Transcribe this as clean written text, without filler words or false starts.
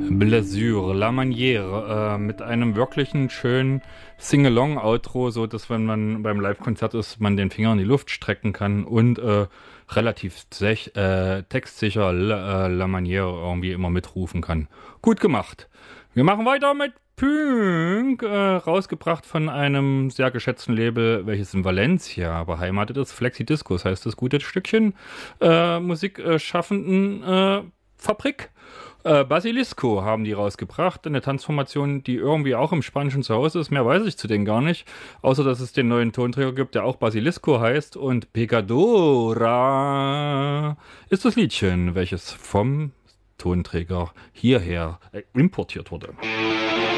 Blessure, La Manière, mit einem wirklichen schönen Sing-Along-Outro, so dass wenn man beim Live-Konzert ist, man den Finger in die Luft strecken kann und relativ textsicher La Manière irgendwie immer mitrufen kann. Gut gemacht. Wir machen weiter mit Pünk, rausgebracht von einem sehr geschätzten Label, welches in Valencia beheimatet ist. Flexi Discos heißt das gute Stückchen. Musikschaffenden Fabrik. Basilisco haben die rausgebracht, eine Tanzformation, die irgendwie auch im Spanischen zu Hause ist. Mehr weiß ich zu denen gar nicht, außer dass es den neuen Tonträger gibt, der auch Basilisco heißt. Und Pecadora ist das Liedchen, welches vom Tonträger hierher importiert wurde.